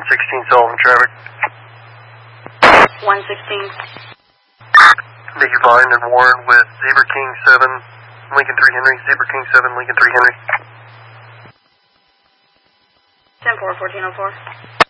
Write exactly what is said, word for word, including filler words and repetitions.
one sixteen Sullivan traffic. one sixteen. Big Vine and Warren with Zebra King seven, Lincoln three Henry, Zebra King seven, Lincoln three Henry. ten four, fourteen oh four.